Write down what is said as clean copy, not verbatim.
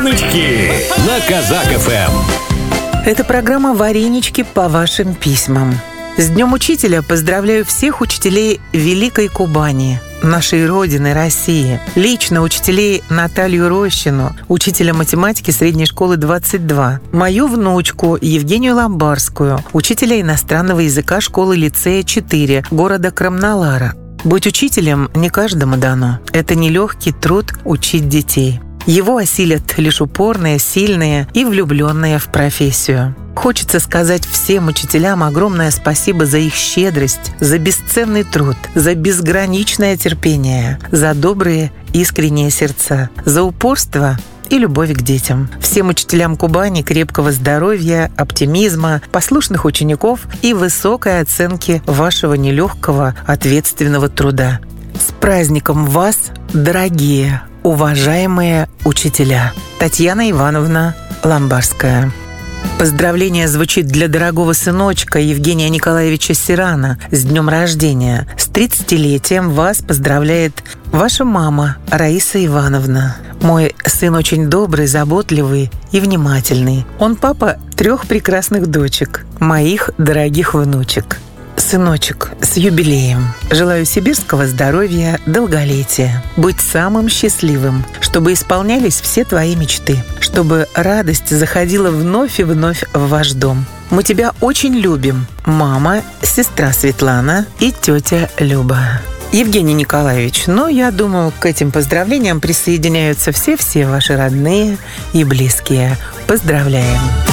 Варенички на Казак ФМ. Это программа «Варенички по вашим письмам». С Днем Учителя поздравляю всех учителей Великой Кубани, нашей Родины, России. Лично учителей Наталью Рощину, учителя математики средней школы 22, мою внучку Евгению Ламбарскую, учителя иностранного языка школы-лицея 4, города Крамналара. Быть учителем не каждому дано. Это нелегкий труд учить детей. Его осилят лишь упорные, сильные и влюбленные в профессию. Хочется сказать всем учителям огромное спасибо за их щедрость, за бесценный труд, за безграничное терпение, за добрые, искренние сердца, за упорство и любовь к детям. Всем учителям Кубани крепкого здоровья, оптимизма, послушных учеников и высокой оценки вашего нелегкого, ответственного труда. С праздником вас, дорогие, уважаемые учителя! Татьяна Ивановна Ламбарская. Поздравление звучит для дорогого сыночка Евгения Николаевича Сирана с днем рождения. С 30-летием вас поздравляет ваша мама Раиса Ивановна. Мой сын очень добрый, заботливый и внимательный. Он папа 3 прекрасных дочек, моих дорогих внучек. Сыночек, с юбилеем! Желаю сибирского здоровья, долголетия. Быть самым счастливым, чтобы исполнялись все твои мечты, чтобы радость заходила вновь и вновь в ваш дом. Мы тебя очень любим. Мама, сестра Светлана и тетя Люба. Евгений Николаевич, я думаю, к этим поздравлениям присоединяются все ваши родные и близкие. Поздравляем!